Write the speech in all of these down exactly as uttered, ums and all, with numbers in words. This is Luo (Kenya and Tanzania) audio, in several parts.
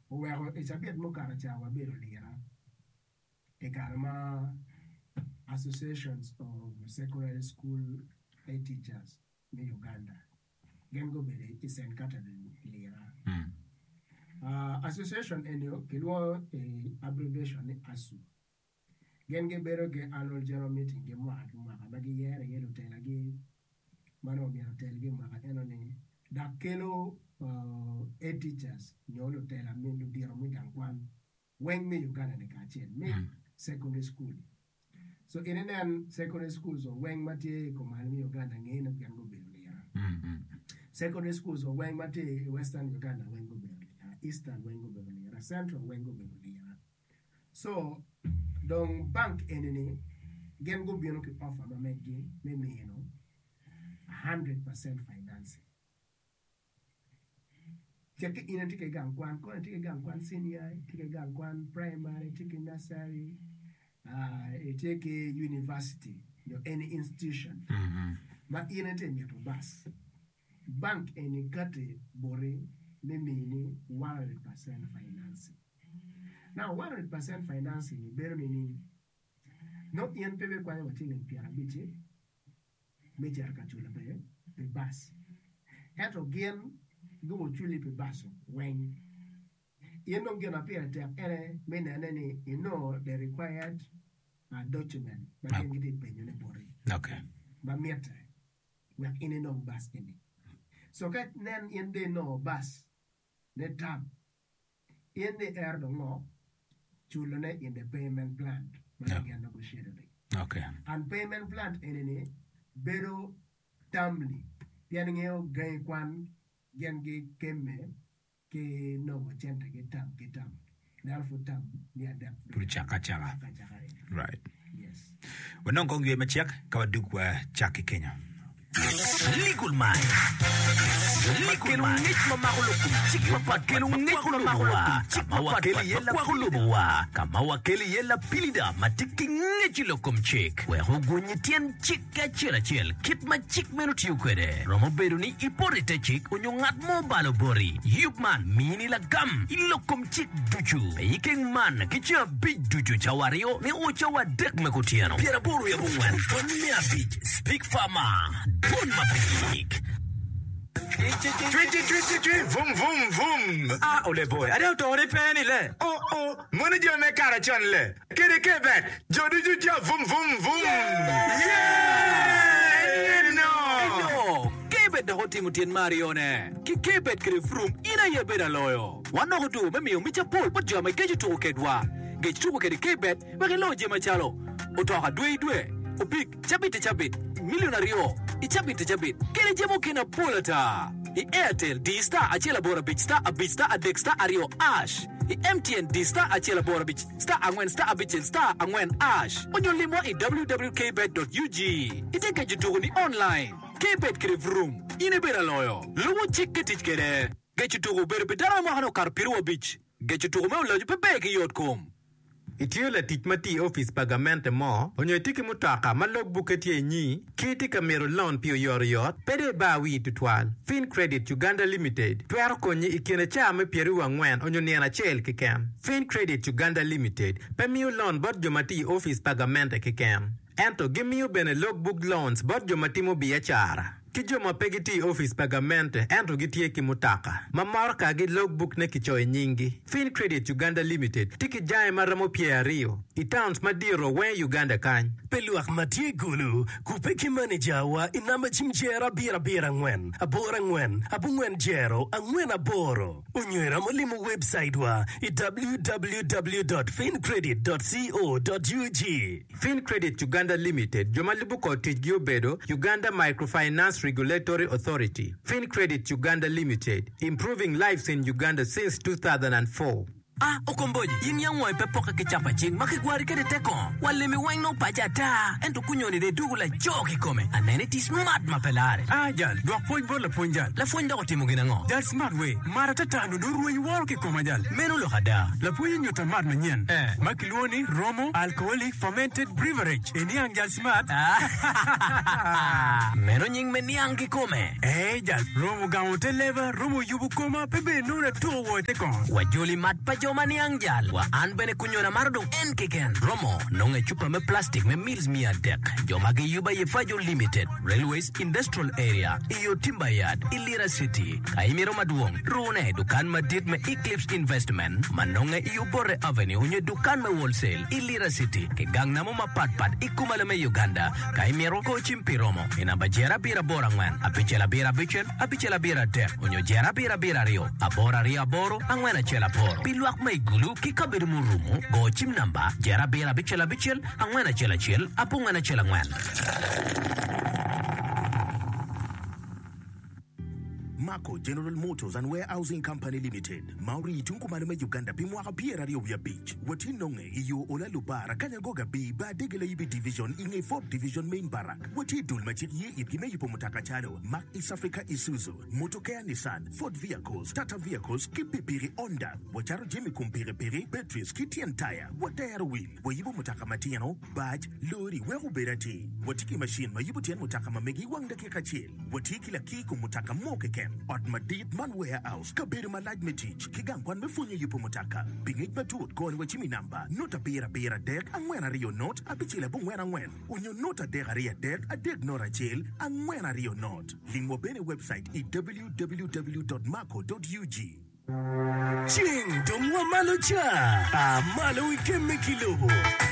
Well, it's a bit more character, a bit later. A karma associations of secondary school head teachers in Uganda. Gengo Bere is encountered later. Uh, association enyo kilwa a abbreviation ASU. Genge Bere ge annual general meeting ge mwaka mwaka bagi yere yelo tela ge mano mi hotel ge mwaka enoni da kelo uh, head teachers nyolo tela mindu diro mwidangwan when me Uganda ne kachien me mm. secondary school. So in an secondary schools or when mate komani Uganda ngena Gengo Bere. Mm. Secondary schools or when mate Western Uganda Wengo Bere, Eastern Wengo Bere, Central Wengo Bere. So don bank enene Gengo Bere ki offer ma megi me me you know hundred percent financing. Tike ina tike gangwan, ko tike gangwan senior, tike gangwan primary, tike nursery, uh, tike university, you know, any institution. Mm-hmm. Ma ina te mi bus. Bank eni kate bore me meaning one hundred percent financing. Now one hundred percent financing ni bero nini no yen pepe kwa yo tinga piara biche meje akachula be be bus. Eto gen go chuli pe bus when yen no gen appear te ene me na nene you know the required uh, document but oh. Yen gidi penyo ne bore. Okay. Ba miete we are in no bus in it. So kat nen in the no bus ne tab in the air the law chulane in the payment plan but yeah. Again negotiated. Okay. And payment plan in any bero tamli pianingeo gay kwan gengi kemme ke no chente ke tam ke tam therefore tam near that Purichaka chaka. Right. Yes. Wanongo ngiye machiak kawadukwa chaki Kenya. Legal mind. Legal mind. Kama wakeli yela kulubuwa. Kama wakeli yela pilida. Matiki ngechi lokum chik. We hugunyi tian chik kachira chil. Kip ma chik menuti ukwede. Romo beru ni iporite chik. Unyungat mo balo bori. Yupman mini la gam. Ilokum chik duchu. Peiking man. Kichia big duchu chawario. Ni ucha wa dek mekutiano. Piera boru ya bungwan. Pamia big. Speak farmer. Bon ma big. twenty twenty-three, vroom, vroom, vroom. Ah, ole boy, I don't know the penny le. Oh, oh, money jo me kara chan le. Kiri kebet, jodi ju ja, vroom, vroom, vroom. Yeah, no. No, kebet the hoti mutien Marione. Ki kebet kiri vroom, ina ye beda loyo. Wano hudu, memi umicha pol, but jama geji tu ukedwa. Geji tu ukedi kebet, wake lo jema chalo. Otoka dwe dwe. Ubik, chabit chabit, millionario. Ichabit chabit, kere jemo kina polata. I Airtel D-Star achela bora bitch star a bitch star a deck star ario ash. I M T N D-Star achela bora bitch star angwen star a bitch star angwen ash. Onyo limo i w w w dot k bet dot u g. Iteke jutugu ni online. K-Bet kere vroom. Ine bera loyo. Luwo chike tich kere. Gechutugu bere bedara mohano karpiruwa bitch. Gechutugu meo laju pebeke yotkom. Itiyo la titmati office pagamente mo, onyo tiki mutaka malog buketi nyi, kiti kamero loan pio yor yot, pede bawi tutwal. Fin Credit Uganda Limited, tuero konyi ikene chame pieru wangwen onyo niana chel kikem. Fin Credit Uganda Limited, pemiyo loan bot jomati office pagamente kikem. Ento gimiyo bene logbook loans bot jomati mo biachara. Kijoma pegiti office pagamente ento gitie kimutaka. Mamorka gi logbook ne kichoe nyingi. Fin Credit Uganda Limited tiki jae maramo pierio. Itowns madiro wen Uganda kany. Peluak matie gulu kupeki manager wa inamba chimjera bira bira ngwen. Abora ngwen, abu ngwen jero, angwen aboro. Unywera molimu website wa i w w w dot fin credit dot co dot u g. Fin Credit Uganda Limited jomalibu ko tijgio bedo Uganda Microfinance Regulatory Authority. Fin Credit Uganda Limited, improving lives in Uganda since two thousand four. Ah, okomboji, yin yang moy pe poka ke chapa ching, makigwari ke de teko. Wale mi wang no pajata. Ento kunyoni de dugula joki kome. Anene ti smart mapelare. Ah, jal, dua point bol la point jal. La fonda ko timu gina ngo. Jal smart way. Mara tata no do ruwa yuwaro ke koma jal. Menu lo hada. La point nyota mat manyen. Eh. Makilwoni, Romo, alcoholic fermented beverage. Ini ang jal smart. Ah. Menu nying meniang ki kome. Eh, jal, Romo gawo te leva, Romo yubu koma, pepe nuna to wo te kon. Wajuli mat pa joma ni angjal. Wa an bene kunyona mardung en kiken. Romo, nonge chupa me plastic me meals mia dek. Joma ki yuba ye Fajo Limited, Railways Industrial Area, iyo Timbayad, Ilira City. Kaimiro maduong, rune dukan madit me Eclipse Investment. Manonge iyo Bore Avenue, nye dukan me wholesale, Ilira City. Ke gang namo mapatpat, ikumala me Uganda. Kaimiro ko chimpiromo. Inabajera bira borangwan. Apichela bira bichel, apichela bira dek. Unyo jera bira bira rio. Abora ria boro, angwena chela poro. Piluak me gulu, kikabiru murumu. Go chim namba, jera bira bichela bichel, angwena chela chel, apungwena chela ngwen. Marco General Motors and Warehousing Company Limited. Mauri tunkumaneme Uganda bimwaka piera rio via beach. Wati nonge iyo ola lubara kanyagoga bi ba degele ibi division inge fourth division main barrack. Wati dul machiki ipime yupo mutaka chalo. Mac East Africa Isuzu, Motokea Nissan, Ford Vehicles, Tata Vehicles, Kipipiri Honda. Wacharo Jimmy kumpiri piri, Beatrice, Kitian Tire, Watayara Wheel. Wayibo mutaka matiano, badge, lori, wehu berati. Watiki machine mayibo tian mutaka mamegi wangda kekachil. Watiki la kiku mutaka moke ken. At Madid Man Warehouse, Kabiru Malaj Metich, Kigangwan Mefunya Yupumutaka, Bingit Batut, Gone Wachimi number, Nota Bira Bira Deck, and when a Rio Note, Abichila Bungwen and when. When you note a Degaria Deck, a Deck Nora Jail, and when a Rio Note. Lingwo Bene website is w w w dot marco dot u g. Ching dong wa malo cha, a malo ikeme kilobo.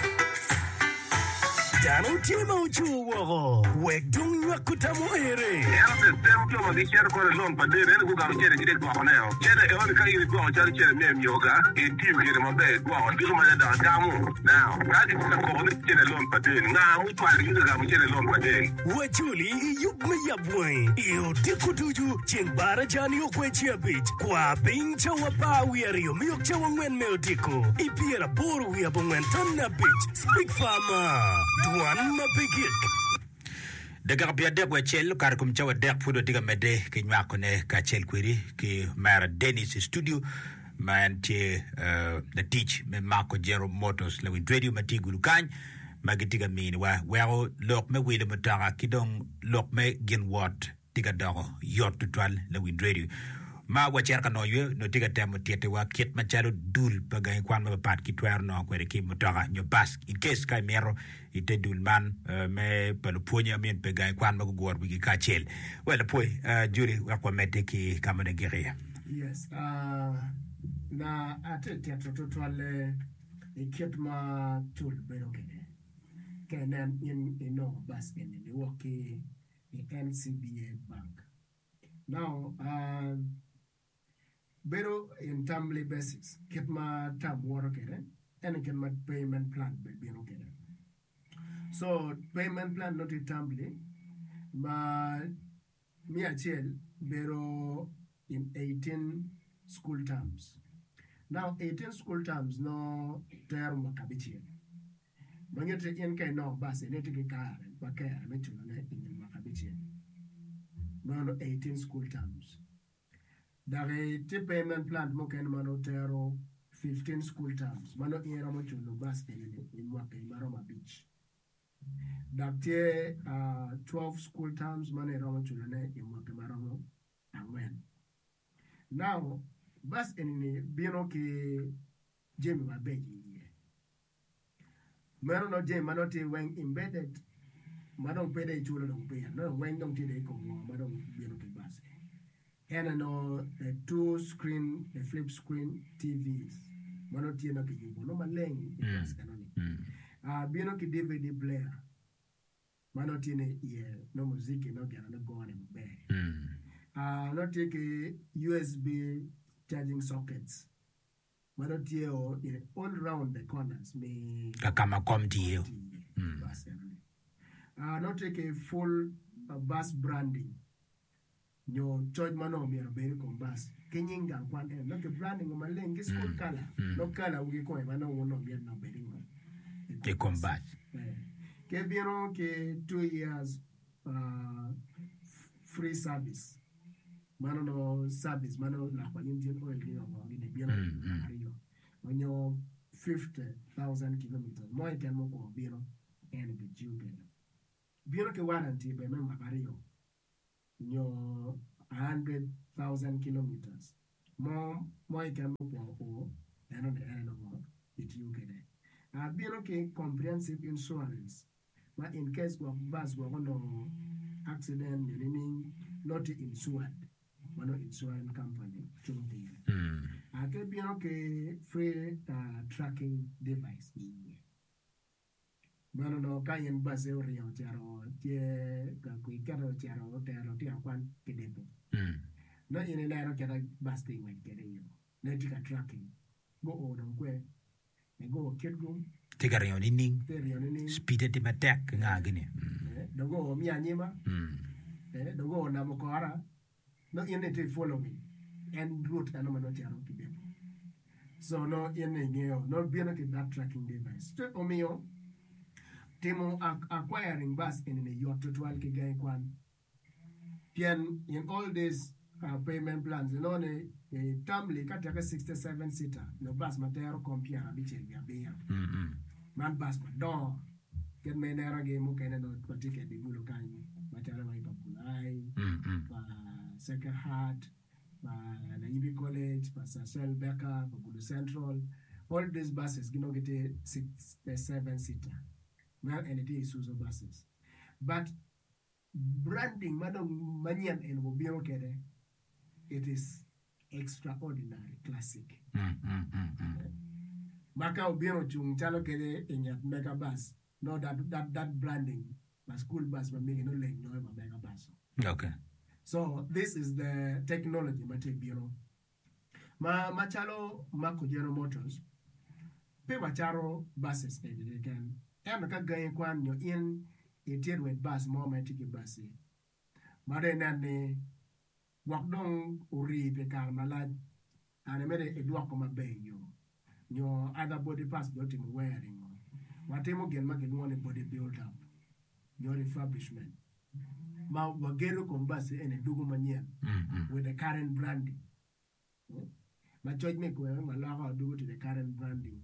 Dano tima uchuwo, wek dung nwa kutamo ere. Else tem to ma di cer ko lon pa de re ku ga cere dire ko ne o. Cere e on ka yiri ko cere cere me mi yoga e tim ke ma be ko on di ma da damu. Now, ka di ko ko ni cere lon pa de na mu pa di ga mu cere lon pa de. Wachuli yub me yabwe. Iyo dikutuju ching bara jani okwe chia beach. Kwa bing chawa pa wiyari yo miyok chawa ngwen meo diko. Ipiera boru wiyabongwen tanna beach. Speak farmer. Duan mapigik. Daga pia dek we chel kar kum chawa dek fudo tiga mede ke nyako ne ka chel kwiri ki Mara Dennis studio man che uh, the teach me Marco General Motors le win radio matigu lukany magitiga min wa wa lok me wile mutara kidong lok me gin wat tiga dago yot tutwal le win radio ma wa cher kano yue no tiga temo tiete wa kit machalo dul bagay kwan ma pat ki twer no kwere ki mutara nyo bas in case kai mero ite dul man uh, me palo ponya men bagay kwan ma gor bi ka chel wala poy uh, juri wa kwa mete ki kamane geria. Yes, uh, na ate teatro tutwale ikit ma tul bero kene kenen in ino bas in the woki the N C B A bank. Now, uh, bero in timely basis kit ma tab water kene and get my payment plan bero kene. So payment plan not timely, but me a chill bero in eighteen school terms. Now eighteen school terms no term makabichi. Mangete in kai no bas ne tiki kar ba kai me chulo ne in makabichi. No no eighteen school terms. Dare ti payment plan mo ken mano tero fifteen school terms. Mano era mo chulo bas in in Wakai Maroma Beach. Dakte uh twelve school terms mano era mo chulo ne in Wakai Maroma Angwen. Now bas enini bino ki Jamie wa beji ye. Mero no Jamie manote when embedded madong pede chulo dong pe no when dong ti de ko madong bino ki bas. And no a two screen a flip screen T Vs. Manote no ki yubo no maleng bas kanoni. Ah bino ki D V D player. Manote ne ye no muziki no gana no go on be. Uh, not take a U S B charging sockets. But not here or all round the corners. Me Kakama come to you. Uh, not take a full uh, bus branding. Your church man or me a very bus. kenyinga kwan en no ke branding ma lengi school kala no kala ugi ko ma no wono bien no bedingo Ke combat. Ke biro ke two years uh, free service. Mano no service, mano la kwa Indian oil ni wa ni biro ariyo. Onyo fifty thousand kilometers. Mo iten mo ko biro en bi juke. Biro ke warranty be member ariyo. Nyo one hundred thousand kilometers. Mo mo iten mo ko o eno de eno mo it juke de. Uh, biro ke comprehensive insurance. But in case of bus, we're going to accident, meaning not insured. We're not insurance company. Mm. I can be okay free uh, tracking device. Bueno, no, kayen bus area charo, tie kui karo charo, tero tia kwan kidepo. No in a kara bus thing like getting you. Netika tracking. Go on, kwe. And go kid room. Tika rion ining. Speed di matek nga gini. Dogo mi anyima. Eh, dogo na mokora. No yene te follow me. And route na no tiaro kibe. So no yene ngeo, no bieno ke that tracking device. To omio temo acquiring bus in the yacht to twelve ke gay kwan. Pian in all these uh, payment plans, you know, the tamli kataka sixty-seven seater. No bus matero compia biche ya beya. Man bas ma do ken me nera ge mo kene do patike di bulu kan matara mai papulai pa Sacred Heart pa Nairobi College pa Sasel Beka pa Bulu Central, all these buses you know get sixty-seven seater now and it is Isuzu buses, but branding madam manian en mobile kede it is extraordinary classic. Maka ubiro chung chalo kede inyat mega bus. No that that that branding, my school bus, but making no lane no mega bus. Okay. So this is the technology mate biro. Ma machalo mako General Motors. Pe macharo buses they can. Em ka gain kwan yo in itir with bus more matiki bus. Mare nane wakdong uri pe karmalad ane mere edwa koma beyo. Your other body parts not even wearing. Whatever get making one body build up. Your refurbishment. Ma wagero combasi and a dugo manian with the current branding. My choice make well, my lava do to the current branding.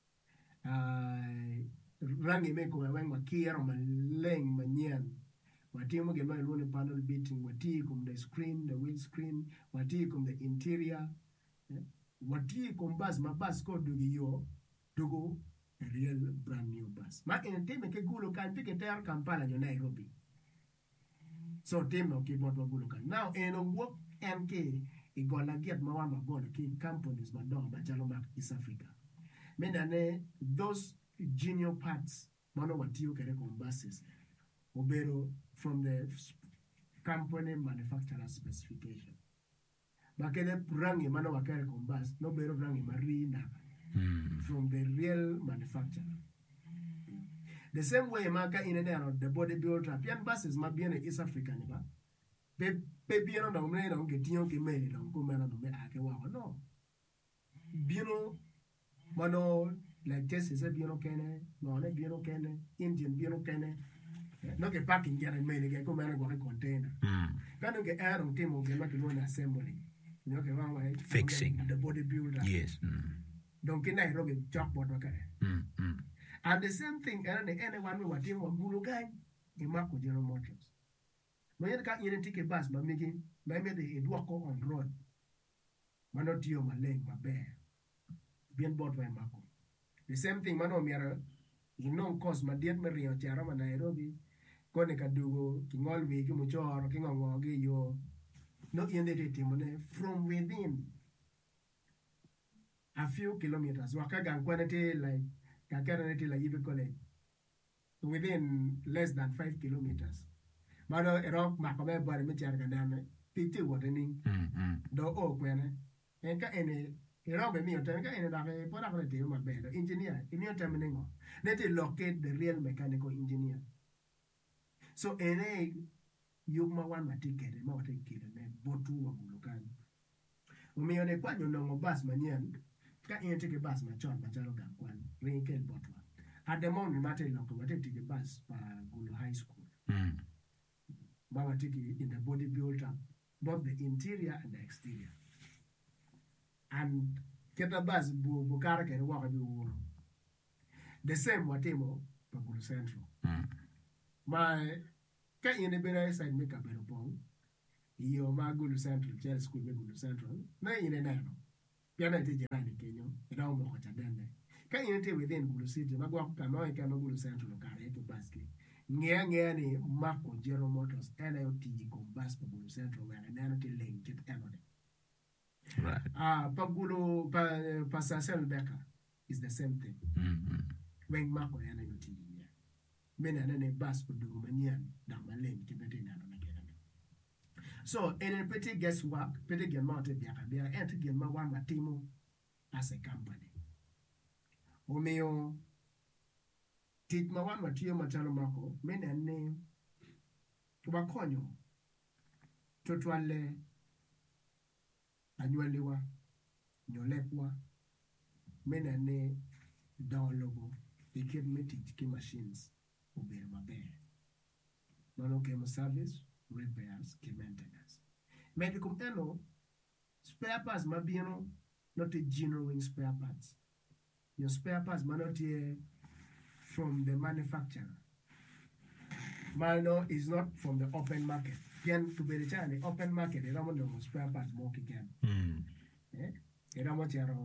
Uh, Rangi make well when my key on my laying manian. Watimo get my running panel beating, watikum the screen, the windscreen, watikum the interior. Wati kombas ma bus ko dugi yo dugo a real brand new bus. Ma in time ke gulo kan pike ter Kampala yo Nairobi. So time o keyboard wa gulo kan. Now in a work M K I gola get ma wan ma gola ki companies ma do ma jalo mak East Africa. Mendane those junior parts mano wati yo kere kombases obero from the company manufacturer specification. Bakele rangi mano wakere kombas no bero rangi marina mm. from the real manufacturer. The same way maka in and the body builder pian buses ma bien East Africa ni ba. Pe pe bien no me no ke tiyo ke me no ko me no me ake wa no. Bieno mano like this is a bieno kene no ne bieno kene Indian bieno kene no ke packing gere me ne ke ko me no go container. Kanu ke air on timo ke ma ke no assembly. Okay, well, fixing the bodybuilder. Yes. Mm. Don't get Nairobi chalkboard. Mm. Mm. And the same thing, and anyone who attend one Gulugai in Marco General Motors. When you can't even take a bus, but making maybe they walk on road. Manotio, my leg, my bear. Being bought by Marco. The same thing, Mano Mira, you know, cause my dear Maria Charama Nairobi, Konika Dugo, King Olwe, Kimucho, King Ongogi, yo. Not in the timone from within a few kilometers. Wakagan quantity like Kakaranity like Ibi College within less than five kilometers. Mano Erok Makome Bari Micharganame, Piti Watering, Do O Quene, and ka any Erok me or Tanka and a Porability of my bed, engineer, in your terminal. Let it locate the real mechanical engineer. So, in a Yuma one ma ticket, ma take it, and botu wa bulukan. Umiyo ne kwanyo nongo bus manyen, ka in take bus machon machalo ga kwan, ring kel botwa. At the moment, mate loko, mate take bus pa Gulu High School. Mm. Mama take in the body built up, both the interior and the exterior. And get a bus, Bukara can walk a bit. The same watemo pa Gulu Central. Mm. My ka in the better side make a better pong. Iyo ma Gulu Central, Chelsea School me Gulu Central. Na in a nano. Piana te jirani Kenya, ina umo kwa chadende. Ka in te within Gulu City, magwa kama wa kama Gulu Central kare to basket. Ngea ngea ni Marco Jero Motors, N L T G Combas pa Gulu Central, where an N L T link it anode. Right. Ah, pa Gulu pa pa Sasel Becker is the same thing. Mm-hmm. When Marco N L T G. Mena nene bus for Dugumanian, Damalim, Tibeti Nano. So, in a petty guesswork, petty get mounted Yakabia, and to get my one Matimo as a company. Omeo, tit my one Matio Matalo Marco, men and name Wakonyo, Totuale, Anualiwa, Nyolepwa, men and name down logo, the kid metit key machines, obey my bear. Mano came service. Repairs, key maintenance. Medical eno, spare parts mabieno, not a genuine spare parts. Your spare parts may not be from the manufacturer. Mano is not from the open market. Again, to be the China, open market, they don't want to spare parts more again. Mm. Eh? They don't want your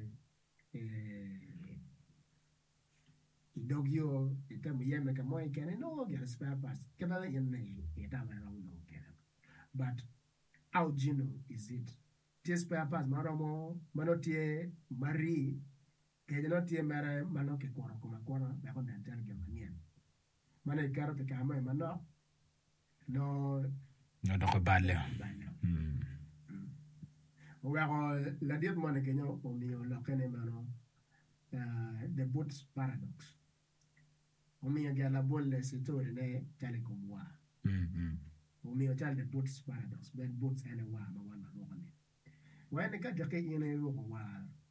dog you, it tell me, yeah, make a more again, no, get a spare parts. Can I in the But how genuine is it? Tis spare parts, Maromo, Manotie, Marie, Kajanotie Mara, Manoke Kora, Kuma Kora, back on the Antarctica. Mana Garata Kama, Mano, no, no, no, badly. Well, la diet Monacano, or me, or Locanemano, the Boots Paradox. Omi agala bolle setore ne telecom wa. Mhm. Omi o child the Boots Paradox, but Boots and a wa ma wana lokane. When the cat jake in a room wa,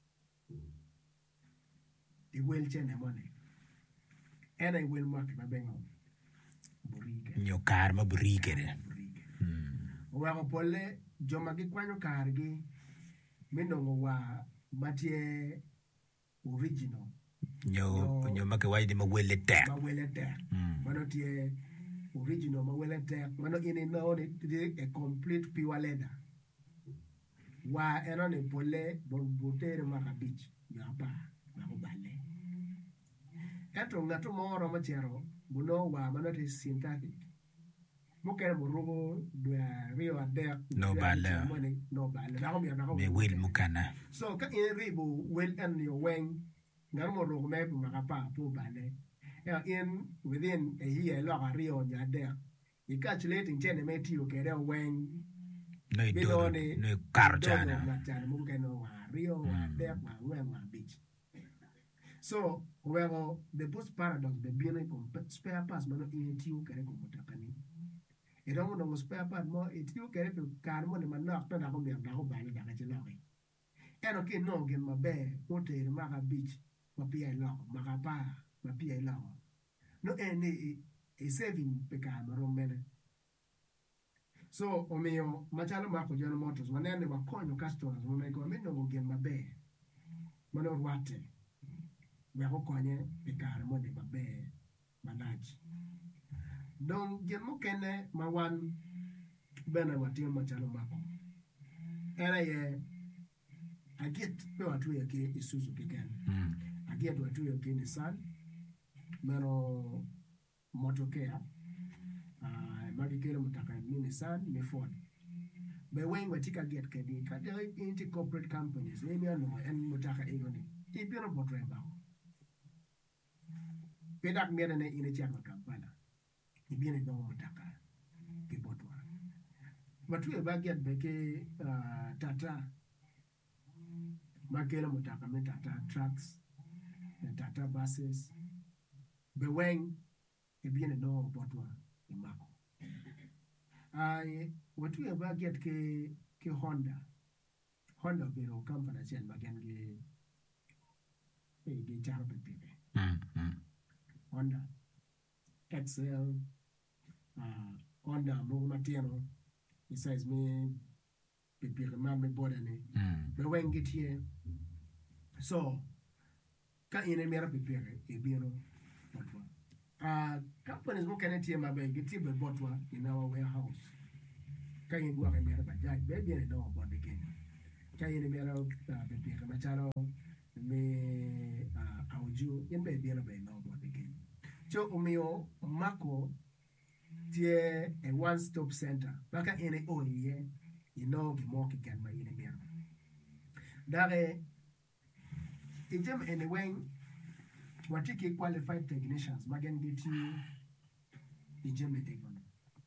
the will chain the money. And I will mark my bengo. Burike. Nyo karma burike. Wa pole jomagi kwanyo kargi minongo wa batie original. Nyo nyo make wide ma wele tek. Ma wele tek. Mano tie original ma wele tek. Mano ine na one a complete pure leather. Wa eno ne pole bon botere maka beach. Yapa ma ubale. Eto ngato moro machero buno wa mano te synthetic. Mukere murugo dua rio adek. No bale. No bale. Na komi na komi. Me will mukana. So ka in ribo will and your wing. Ngamo rogo me makapa po bale. In within a year log a rio nya there. You catch late in ten me ti o kere wing. No do no karjana. Na jana mukeno wa rio adek wa wen wa beach. So where the post paradox the beginning spare parts mano in ti o kere ko mutakani. E don't know spare part more it you kere to karmo ne manak to na ko me na ko bale da ka chilawe. Eno ke no gen mabe hotel maka beach. Mapia lao, makapa, mapia lao. No any a saving pekama romene. So omeo machalo mako General Motors wanene wakonyo customers wameko mino ngogen mabe. Mano wate. Wako konye pekara mode mabe manaji. Don gen mo kene mawan bena watio machalo mako. Era ye I get pe watu yake isuzu kiken. Mm. I get watu yake Nissan. Mero motokea. Ah, magi kile mutaka ni Nissan, ni Ford. Be when we take a get kedi, kada into corporate companies, maybe no and mutaka egoni. Ipi no potre ba. Pedak mera ne ine chama Kampala. Ibi ne domo mutaka. Kibotwa. Watu ya baget beke uh, Tata. Makela mutaka me Tata trucks, Tata buses. Beweng ebiene no botwa imako. Ai watu ya baget ke ke Honda. Honda biro company achiel magen gi gi charo pikipiki. Honda Excel, uh, Honda mo matiano, besides me pikipiki man me boda ni. But when get here, so ka ine mera pikipiki e biro botwa. Uh, companies mo kene tie mabe giti be botwa in our warehouse. Ka ine gwa mera bajaj be bien no boda again. Ka ine mera pikipiki machalo me uh, auju in be bien be no boda again. So umio mako tie a one stop center. Baka ine o ye you know gimo ki kan ma ine mera. Dare ijem anyway what you qualified technicians magen get you ijem egon.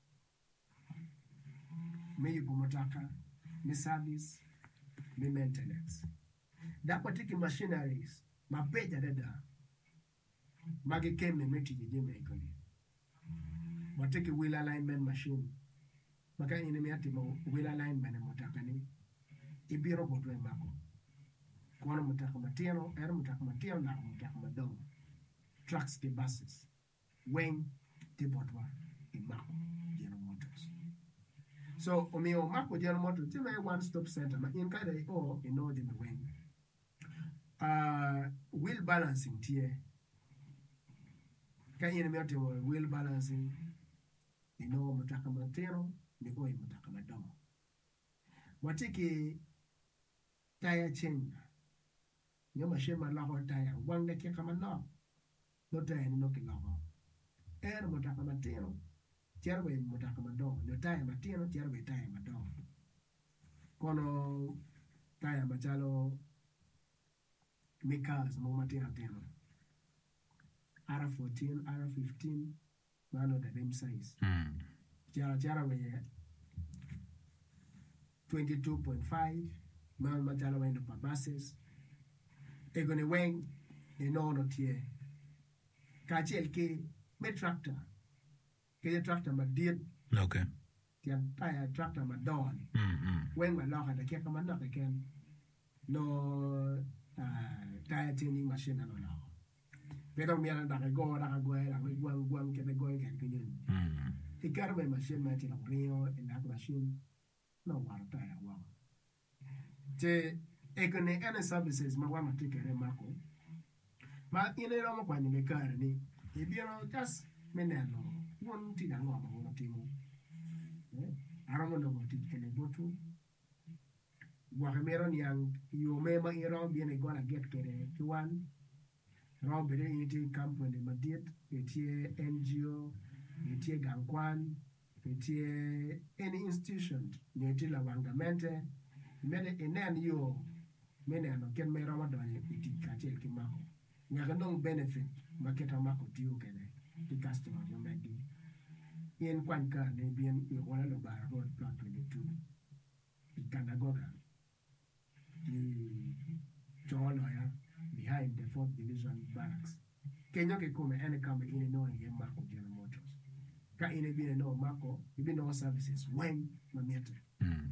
Me you pomotaka, me service, me maintenance. That particular machineries ma beja dada magi kem me meti ijem egon. What take a wheel alignment machine. Maka ine me ati mo wheel alignment motaka ni ibiro botwe mako. Kwana mutaka matiano, era mutaka matiano na mutaka madongo. Trucks ke buses. When te botwa in Mako General Motors. So omio Mako General Motors, te me one stop center. Ma in kada o in order me when. Uh, wheel balancing tie. Ka ina me ate wheel balancing. Ino mutaka matiano, ni o mutaka madongo. Watiki tire change. Nyoma shema laho tire wang ke kama no no tire no ke laho er motaka matino tierwe motaka madongo no tire matino tierwe tire madongo kono tire machalo Mikals mo matino tino R fourteen R fifteen mano the same size mm. Tiara tiara we twenty-two point five mano machalo we no pa buses egone weng e nono tie kachel ke me tractor ke tractor ma diet okay tie tire tractor ma don mm weng ma loka da ke kama no ke ken no uh, tire tuning machine no no pero mi ala da go da go da go gwang gwang ke go ke kinyin mm e karbe machine ma ti no rio e na machine no war tire wa te egone any services ma wa matikere mako ma ine ro mo kwani me kare ni e biro just meneno won ti da ngoma wono timo eh aramo ndo ti kene botu wa mero ni ang yo me ma iro biene gona get kere ki wan ro bere iti company ma diet etie N G O etie gankwan etie any institution ni ti la wangamente mede enen yo mene no ken me ramadan iti kachel ki mako nyaga no benefit maketa mako tiu kene di customer yo megi yen kwan ka ne bien yo wala lo bar road plot twenty-two ikana goga di cholo ya behind the fourth division barracks kenyo ke come ene kama ine no ye mako General Motors ka ine bien no mako ibi no services when mamete mm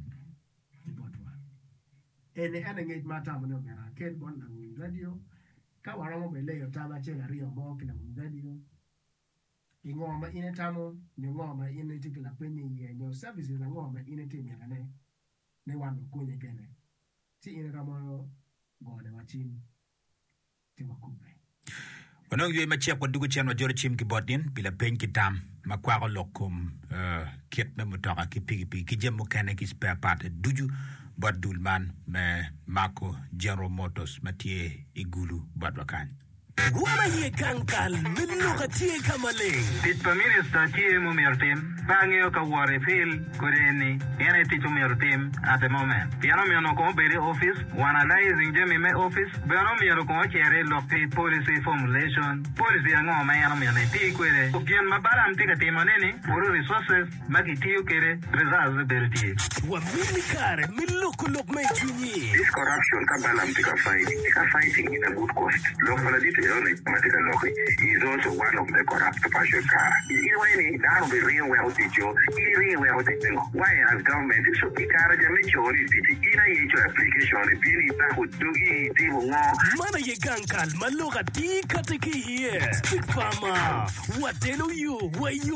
ene ene ngej mata mo no mera ken bon na radio ka waro mo bele yo tama che rio mo kina radio ingoma ine tamo ni ngoma ine tikila kwenye ye nyo services na ngoma ine timya kane ne wano kunye kene ti ine kama gode wachin ti wakupe Onong yue machia kwa dugu chian wajore chim ki botin bila pen ki tam makwaro lokum uh, kiet me mutoka ki pigi pigi ki jem mukane ki spare part duju bot dulman me Mako General Motors matie igulu bot wakan Wala ye kankal minno ka tie kamale Tit pa minister tie mo mertem pangeo ka ware fil koreni ene tit mo mertem at the moment piano mi no ko bere office wana analyzing jemi me office bano mi ro ko chere lokti policy formulation policy ngo ma yana mi ne ti kwere o kien ma baram ti ka ti manene poro resources magiti kere reserve berti wa mini kare millo kulok me chunyi This corruption ka balam ti ka fight ka fighting in a good cost lo fala dit only political local. He's also one of the corrupt passion car. Either way, that will be real well teacher. Either well teacher. Why has government so the car is a majority? Either you application, if you need that would do it, it will not. Mana ye gankal maloga ti kateki here. Stick farmer. What tell you? Why you